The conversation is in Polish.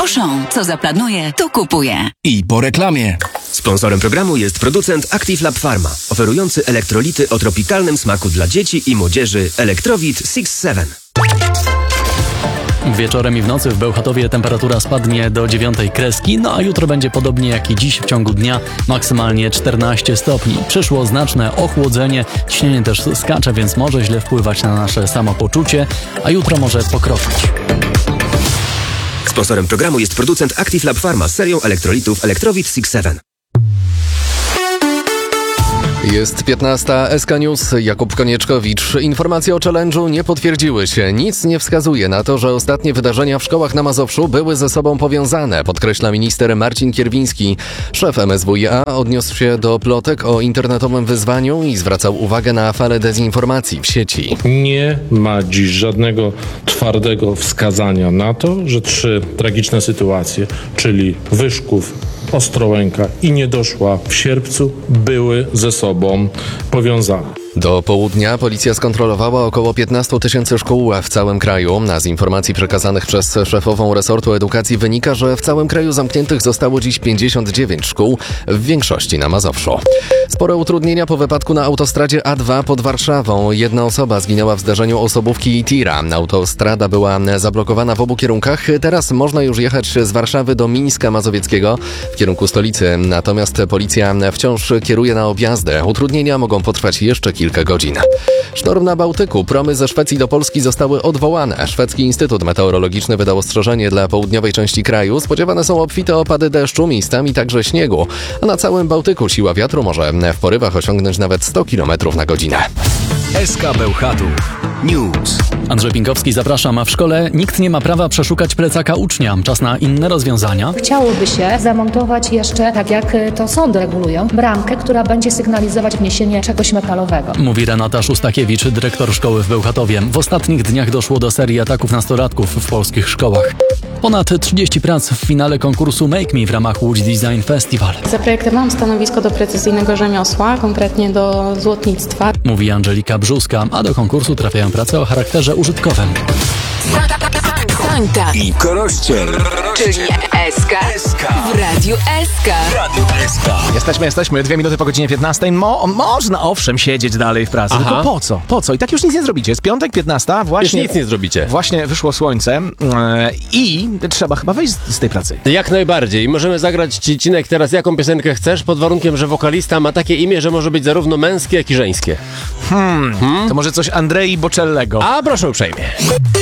Auchan. Co zaplanuje, to kupuje. I po reklamie. Sponsorem programu jest producent Active Lab Pharma, oferujący elektrolity o tropikalnym smaku dla dzieci i młodzieży Electrowit 6-7. Wieczorem i w nocy w Bełchatowie temperatura spadnie do 9 kreski, no a jutro będzie podobnie jak i dziś w ciągu dnia, maksymalnie 14 stopni. Przyszło znaczne ochłodzenie, ciśnienie też skacze, więc może źle wpływać na nasze samopoczucie, a jutro może pokropić. Sponsorem programu jest producent Active Lab Pharma z serią elektrolitów Electrowit 6-7. Jest 15. SK News. Jakub Konieczkowicz. Informacje o challenge'u nie potwierdziły się. Nic nie wskazuje na to, że ostatnie wydarzenia w szkołach na Mazowszu były ze sobą powiązane, podkreśla minister Marcin Kierwiński. Szef MSWiA odniósł się do plotek o internetowym wyzwaniu i zwracał uwagę na falę dezinformacji w sieci. Nie ma dziś żadnego twardego wskazania na to, że 3 tragiczne sytuacje, czyli Wyszków, Ostrołęka i Niedoszła w Sierpcu, były ze sobą powiązane. Do południa policja skontrolowała około 15 000 szkół w całym kraju. Z informacji przekazanych przez szefową resortu edukacji wynika, że w całym kraju zamkniętych zostało dziś 59 szkół, w większości na Mazowszu. Spore utrudnienia po wypadku na autostradzie A2 pod Warszawą. Jedna osoba zginęła w zdarzeniu osobówki i tira. Autostrada była zablokowana w obu kierunkach. Teraz można już jechać z Warszawy do Mińska Mazowieckiego w kierunku stolicy. Natomiast policja wciąż kieruje na objazdy. Utrudnienia mogą potrwać jeszcze kilka godzin. Sztorm na Bałtyku. Promy ze Szwecji do Polski zostały odwołane. Szwedzki Instytut Meteorologiczny wydał ostrzeżenie dla południowej części kraju. Spodziewane są obfite opady deszczu, miejscami także śniegu. A na całym Bałtyku siła wiatru może w porywach osiągnąć nawet 100 km na godzinę. SK Bełchatów News. Andrzej Pinkowski, zapraszam. A w szkole nikt nie ma prawa przeszukać plecaka ucznia. Czas na inne rozwiązania. Chciałoby się zamontować jeszcze, tak jak to sądy regulują, bramkę, która będzie sygnalizować wniesienie czegoś metalowego. Mówi Renata Szustakiewicz, dyrektor szkoły w Bełchatowie. W ostatnich dniach doszło do serii ataków nastolatków w polskich szkołach. Ponad 30 prac w finale konkursu Make Me w ramach Łódź Design Festival. Zaprojektowałam stanowisko do precyzyjnego rzemiosła, konkretnie do złotnictwa. Mówi Angelika Brzuska, a do konkursu trafiają prace o charakterze użytkowym. Santa I Korościel. czyli SK w Radiu SK. Jesteśmy. 2 minuty po godzinie 15. Można owszem siedzieć dalej w pracy, tylko po co? Po co? I tak już nic nie zrobicie. Jest piątek, 15, właśnie... Już nic nie zrobicie. Właśnie wyszło słońce i trzeba chyba wyjść z tej pracy. Jak najbardziej. Możemy zagrać ci, Cinek, teraz jaką piosenkę chcesz, pod warunkiem, że wokalista ma takie imię, że może być zarówno męskie, jak i żeńskie. To może coś Andrei Boczellego. A proszę uprzejmie.